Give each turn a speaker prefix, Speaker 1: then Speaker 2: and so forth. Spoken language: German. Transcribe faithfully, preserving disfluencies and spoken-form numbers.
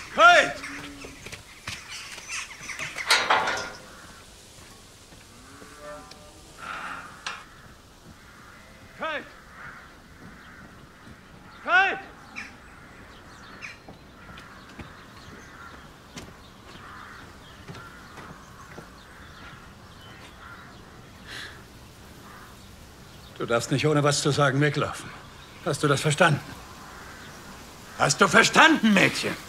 Speaker 1: Halt! Kalt! Kalt! Du darfst nicht ohne was zu sagen weglaufen. Hast du das verstanden? Hast du verstanden, Mädchen?